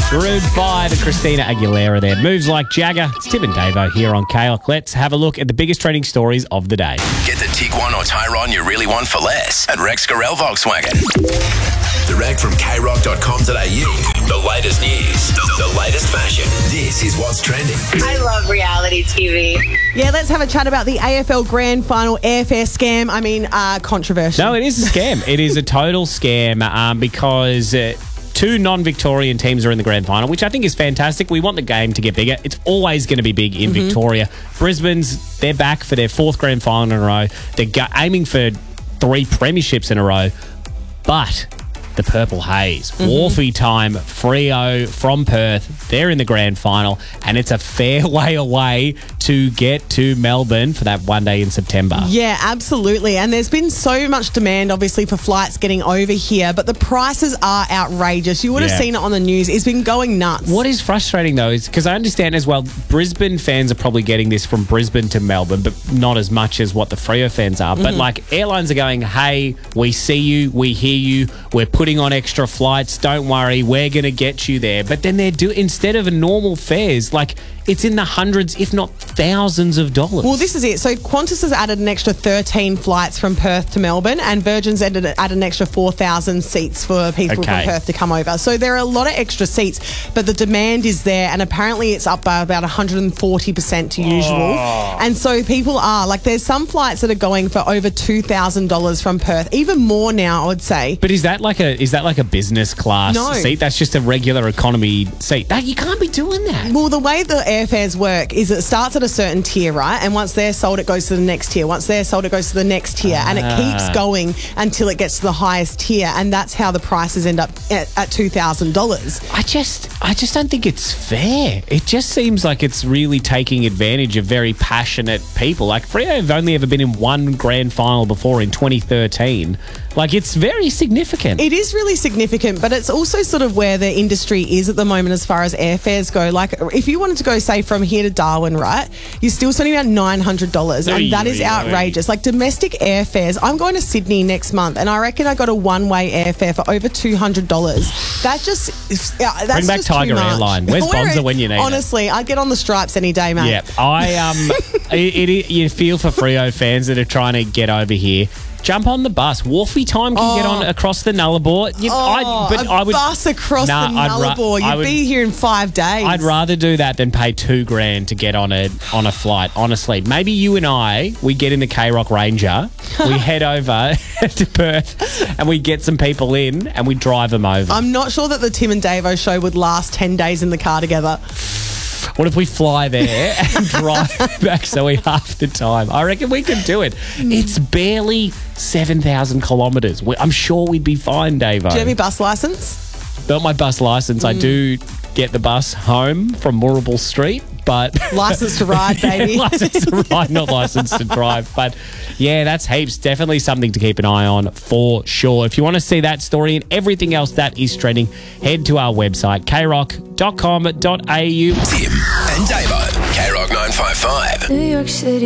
Maroon 5 and Christina Aguilera there. Moves like Jagger. It's Tim and Davo here on KLOC. Let's have a look at the biggest trending stories of the day. Get the Tiguan or Tyron you really want for less at Rex Gorel Volkswagen. Direct from krock.com.au. The latest news, the latest fashion. This is what's trending. I love reality TV. Yeah, let's have a chat about the AFL Grand Final airfare scam. Controversial. No, it is a scam. It is a total scam because two non-Victorian teams are in the grand final, which I think is fantastic. We want the game to get bigger. It's always going to be big in Victoria. They're back for their fourth grand final in a row. They're aiming for 3 premierships in a row. But the Purple Haze, Wharfie time, Freo from Perth, they're in the grand final, and it's a fair way away to get to Melbourne for that one day in September. Yeah, absolutely. And there's been so much demand, obviously, for flights getting over here, but the prices are outrageous. You would have seen it on the news. It's been going nuts. What is frustrating, though, is because I understand as well, Brisbane fans are probably getting this from Brisbane to Melbourne, but not as much as what the Freo fans are. But, airlines are going, hey, we see you, we hear you, we're putting on extra flights, don't worry, we're going to get you there. But then instead of a normal fares, it's in the hundreds, if not thousands of dollars. Well, this is it. So Qantas has added an extra 13 flights from Perth to Melbourne, and Virgin's added an extra 4,000 seats for people from Perth to come over. So there are a lot of extra seats, but the demand is there, and apparently it's up by about 140% to usual. And so people are, there's some flights that are going for over $2,000 from Perth, even more now, I would say. But is that like a business class seat? That's just a regular economy seat. You can't be doing that. Well, the way the airfares work is it starts at a certain tier, right? And once they're sold, it goes to the next tier. Once they're sold, it goes to the next tier. And it keeps going until it gets to the highest tier. And that's how the prices end up at $2,000. I just don't think it's fair. It just seems like it's really taking advantage of very passionate people. Freo have only ever been in one grand final before in 2013. It's very significant. It is really significant, but it's also sort of where the industry is at the moment as far as airfares go. If you wanted to go, say, from here to Darwin, right, you're still spending about $900, and that is outrageous. Domestic airfares, I'm going to Sydney next month, and I reckon I got a one-way airfare for over $200. That's Bring back Tiger Airline. Where's Bonza when you need Honestly, I'd get on the stripes any day, mate. Yeah, you feel for Freo fans that are trying to get over here. Jump on the bus. Wharfie time can get on across the Nullarbor. Bus across the Nullarbor. You'd be here in 5 days. I'd rather do that than pay $2,000 to get on a flight, honestly. Maybe you and we get in the KROC Ranger, we head over to Perth, and we get some people in, and we drive them over. I'm not sure that the Tim and Davo show would last 10 days in the car together. What if we fly there and drive back so we half the time? I reckon we could do it. It's barely 7,000 kilometres. I'm sure we'd be fine, Davo. Do you have your bus licence? Not my bus licence. I do get the bus home from Moorabool Street, but... Licence to ride, baby. Yeah, licence to ride, not licence to drive. But yeah, that's heaps. Definitely something to keep an eye on for sure. If you want to see that story and everything else that is trending, head to our website, krock.com.au. Tim and Davo, KROC 955. New York City.